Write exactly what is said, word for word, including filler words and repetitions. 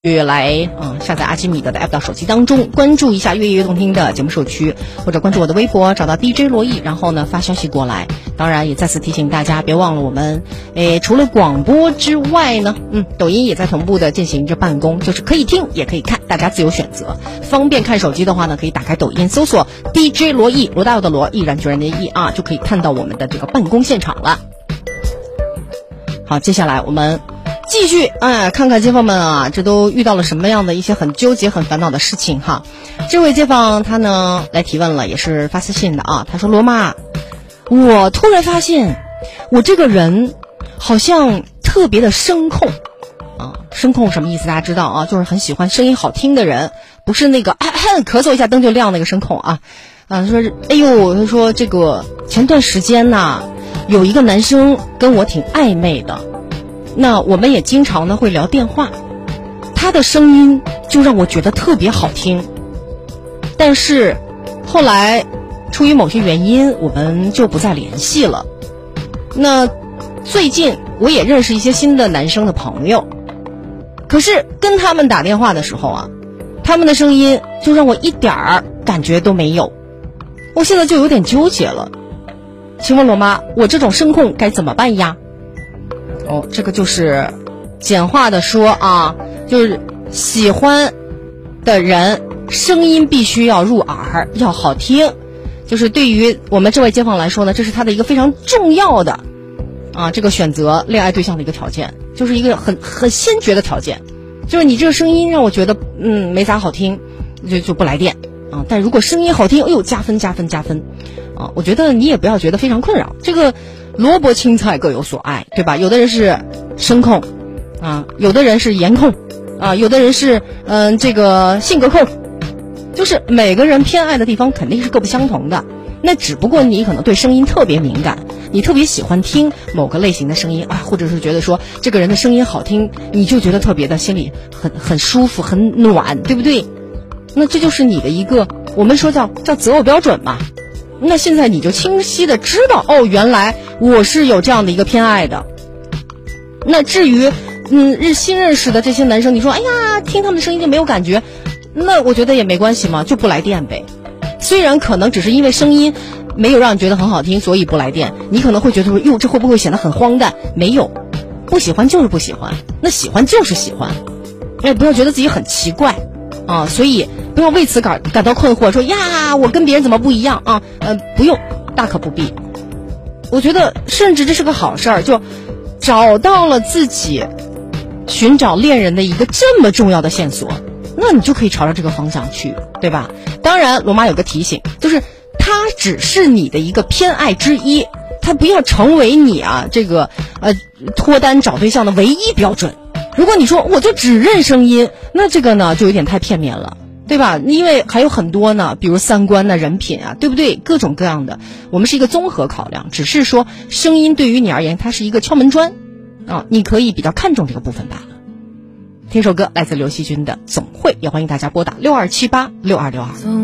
来嗯下载阿基米德的 app 到手机当中，关注一下粤语动听的节目社区，或者关注我的微博，找到 D J 罗毅，然后呢发消息过来。当然也再次提醒大家，别忘了我们诶除了广播之外呢，嗯抖音也在同步的进行着办公，就是可以听也可以看，大家自由选择。方便看手机的话呢，可以打开抖音搜索 D J 罗毅，罗大佑的罗，毅然决然的毅啊，就可以看到我们的这个办公现场了。好，接下来我们继续哎，看看街坊们啊，这都遇到了什么样的一些很纠结、很烦恼的事情哈。这位街坊他呢来提问了，也是发私信的啊。他说：“罗妈，我突然发现我这个人好像特别的声控啊。声控什么意思？大家知道啊，就是很喜欢声音好听的人，不是那个咳咳咳嗽一下灯就亮那个声控啊。啊，说哎呦，他说这个前段时间呐，有一个男生跟我挺暧昧的。”那我们也经常呢会聊电话，他的声音就让我觉得特别好听，但是后来出于某些原因我们就不再联系了。那最近我也认识一些新的男生的朋友，可是跟他们打电话的时候啊，他们的声音就让我一点儿感觉都没有，我现在就有点纠结了。请问罗妈，我这种声控该怎么办呀？哦，这个就是简化的说啊，就是喜欢的人声音必须要入耳，要好听，就是对于我们这位街坊来说呢，这是他的一个非常重要的啊这个选择恋爱对象的一个条件，就是一个很很先决的条件，就是你这个声音让我觉得嗯没咋好听，就就不来电啊。但如果声音好听，哎呦加分加分加分啊！我觉得你也不要觉得非常困扰，这个萝卜青菜各有所爱，对吧？有的人是声控啊，有的人是颜控啊，有的人是嗯、呃、这个性格控，就是每个人偏爱的地方肯定是各不相同的。那只不过你可能对声音特别敏感，你特别喜欢听某个类型的声音啊，或者是觉得说这个人的声音好听，你就觉得特别的心里很很舒服很暖，对不对？那这就是你的一个我们说叫叫择偶标准嘛。那现在你就清晰的知道，哦，原来我是有这样的一个偏爱的。那至于嗯日新认识的这些男生，你说哎呀听他们的声音就没有感觉，那我觉得也没关系嘛，就不来电呗。虽然可能只是因为声音没有让你觉得很好听，所以不来电，你可能会觉得说哟这会不会显得很荒诞，没有，不喜欢就是不喜欢，那喜欢就是喜欢，也不要觉得自己很奇怪啊，所以不要为此感感到困惑，说呀我跟别人怎么不一样啊？呃，不用，大可不必。我觉得甚至这是个好事儿，就找到了自己寻找恋人的一个这么重要的线索，那你就可以朝着这个方向去，对吧？当然，罗妈有个提醒，就是它只是你的一个偏爱之一，它不要成为你啊这个呃脱单找对象的唯一标准。如果你说我就只认声音，那这个呢就有点太片面了，对吧？因为还有很多呢，比如三观呢、人品啊，对不对？各种各样的，我们是一个综合考量，只是说声音对于你而言，它是一个敲门砖啊，你可以比较看重这个部分罢了。听首歌，来自刘惜君的《总会》，也欢迎大家拨打六二七八六二六二。